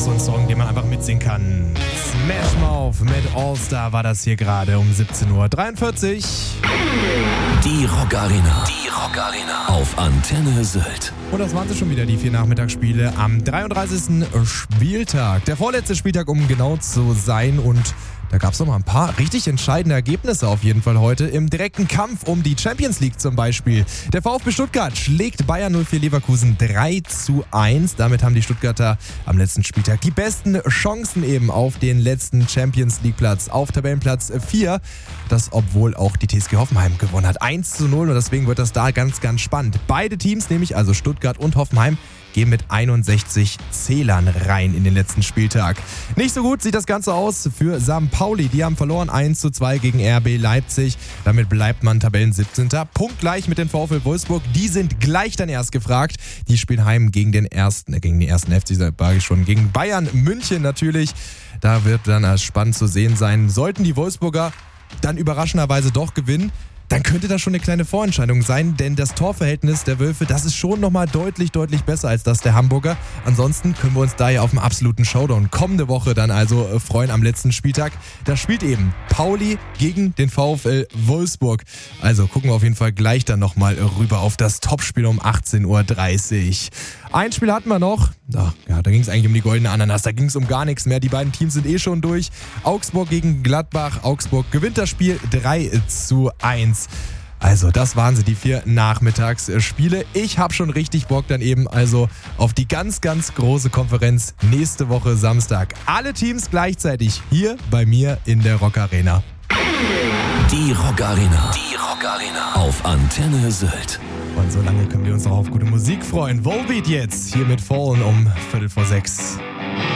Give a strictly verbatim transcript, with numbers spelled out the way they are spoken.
so ein Song, den man einfach mitsingen kann. Smash Mouth mit All-Star war das hier gerade um siebzehn Uhr dreiundvierzig. Die Rock Arena. Die Rock Arena. Auf Antenne Sylt. Und das waren sie schon wieder, die vier Nachmittagsspiele am dreiunddreißigsten Spieltag. Der vorletzte Spieltag, um genau zu sein. Und da gab es noch mal ein paar richtig entscheidende Ergebnisse auf jeden Fall heute. Im direkten Kampf um die Champions League zum Beispiel. Der VfB Stuttgart schlägt Bayer null vier Leverkusen drei zu eins. Damit haben die Stuttgarter am letzten Spieltag die besten Chancen eben auf den letzten Champions League Platz. Auf Tabellenplatz vier. Das, obwohl auch die T S G Hoffenheim gewonnen hat. eins zu null und deswegen wird das da ganz, ganz spannend. Beide Teams, nämlich also Stuttgart und Hoffenheim, gehen mit einundsechzig Zählern rein in den letzten Spieltag. Nicht so gut sieht das Ganze aus für Sankt Pauli. Die haben verloren eins zu zwei gegen R B Leipzig. Damit bleibt man Tabellen-siebzehnter Punktgleich mit dem VfL Wolfsburg. Die sind gleich dann erst gefragt. Die spielen heim gegen den ersten, äh, gegen den ersten F C, sage ich schon, gegen Bayern München natürlich. Da wird dann spannend zu sehen sein. Sollten die Wolfsburger dann überraschenderweise doch gewinnen, dann könnte das schon eine kleine Vorentscheidung sein, denn das Torverhältnis der Wölfe, das ist schon nochmal deutlich, deutlich besser als das der Hamburger. Ansonsten können wir uns da ja auf einen absoluten Showdown kommende Woche dann also freuen am letzten Spieltag. Da spielt eben Pauli gegen den VfL Wolfsburg. Also gucken wir auf jeden Fall gleich dann nochmal rüber auf das Topspiel um achtzehn Uhr dreißig. Ein Spiel hatten wir noch. Ach, ja, da ging es eigentlich um die goldene Ananas. Da ging es um gar nichts mehr. Die beiden Teams sind eh schon durch. Augsburg gegen Gladbach. Augsburg gewinnt das Spiel drei zu eins. Also, das waren sie, die vier Nachmittagsspiele. Ich habe schon richtig Bock dann eben also auf die ganz, ganz große Konferenz nächste Woche Samstag. Alle Teams gleichzeitig hier bei mir in der Rock Arena. Die Rock Arena. Die Rock Arena. Auf Antenne Sylt. Und so lange können wir uns auch auf gute Musik freuen. Volbeat jetzt hier mit Fallen um Viertel vor sechs.